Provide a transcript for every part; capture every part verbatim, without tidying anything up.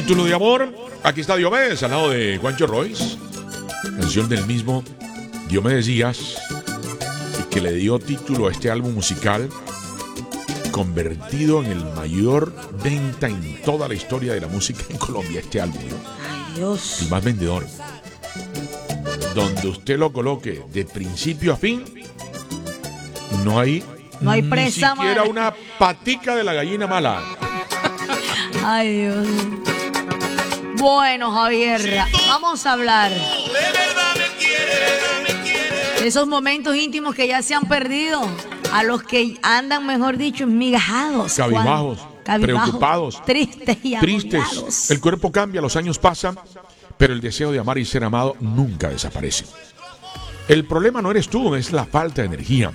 Título de amor. Aquí está Diomedes al lado de Juancho Royce. Canción del mismo Diomedes Díaz, que le dio título a este álbum musical, convertido en el mayor venta en toda la historia de la música en Colombia. Este álbum, ¿no? Ay, Dios. El más vendedor. Donde usted lo coloque de principio a fin, no hay, no hay presa, ni siquiera madre. una patica de la gallina mala. Ay, Dios. Bueno, Javier, vamos a hablar de esos momentos íntimos que ya se han perdido, a los que andan, mejor dicho, migajados, cabizbajos, cabizbajos, preocupados, tristes y tristes. agobiados. El cuerpo cambia, los años pasan, pero el deseo de amar y ser amado nunca desaparece. El problema no eres tú, es la falta de energía.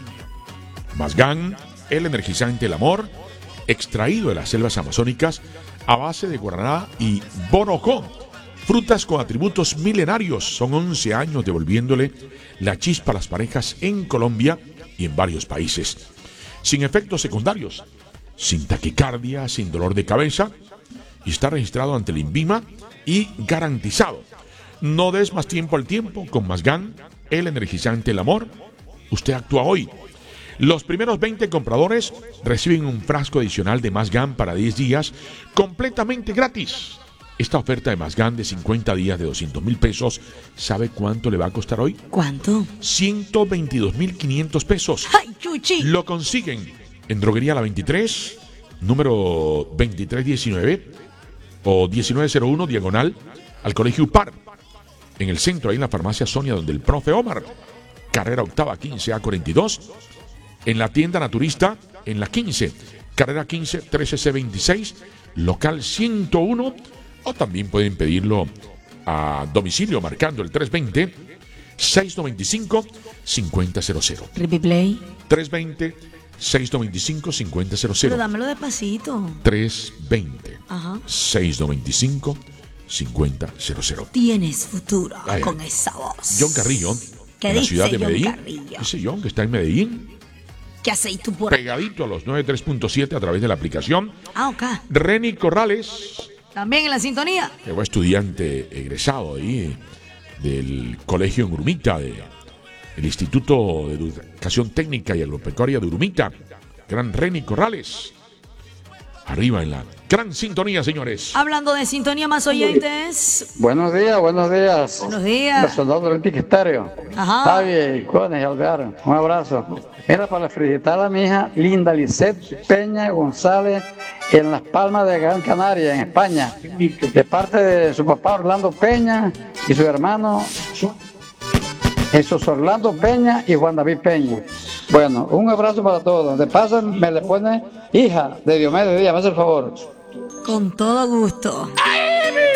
Mazgán, el energizante del amor, extraído de las selvas amazónicas a base de guaraná y bonocó, frutas con atributos milenarios. Son once años devolviéndole la chispa a las parejas en Colombia y en varios países. Sin efectos secundarios, sin taquicardia, sin dolor de cabeza, y está registrado ante el INVIMA y garantizado. No des más tiempo al tiempo con Mazgán, el energizante del amor. Usted actúa hoy. Los primeros veinte compradores reciben un frasco adicional de Mazgán para diez días completamente gratis. Esta oferta de Mazgán de cincuenta días de doscientos mil pesos, ¿sabe cuánto le va a costar hoy? ¿Cuánto? ciento veintidós mil quinientos pesos. ¡Ay, chuchi! Lo consiguen en Droguería La veintitrés, número veintitrés diecinueve o diecinueve cero uno, diagonal al Colegio U P A R. En el centro, ahí en la farmacia Sonia, donde el profe Omar, carrera octava quince A cuarenta y dos. En la tienda Naturista, en la quince, carrera quince, trece C veintiséis, local ciento uno, o también pueden pedirlo a domicilio marcando el tres veinte, seiscientos noventa y cinco, cincuenta cero cero. Replay. tres veinte, seiscientos noventa y cinco, cincuenta cero cero. Pero dámelo despacito. tres veinte, Ajá. seiscientos noventa y cinco, cincuenta cero cero. Tienes futuro Ay, con esa voz. John Carrillo, ¿Qué en la dice ciudad de John Medellín. Carrillo? Dice John que está en Medellín, ¿Qué haces tú por ahí? pegadito a los noventa y tres punto siete a través de la aplicación. Ah, ok. Reni Corrales, También en la sintonía. que fue estudiante egresado ahí del colegio en Urumita, de, el Instituto de Educación Técnica y Agropecuaria de Urumita. Gran Reni Corrales. Arriba en la gran sintonía, señores. Hablando de sintonía, más oyentes. Buenos días, buenos días. Buenos días. Los soldados del Olímpico Estéreo. Ajá. Javi, Cones y Alvear, un abrazo. Era para felicitar a mi hija Linda Lisette Peña González en Las Palmas de Gran Canaria, en España. De parte de su papá Orlando Peña y su hermano Jesús Orlando Peña y Juan David Peña. Bueno, un abrazo para todos. De paso me le pone hija de Diomedes Díaz, me hace el favor. Con todo gusto. Ay,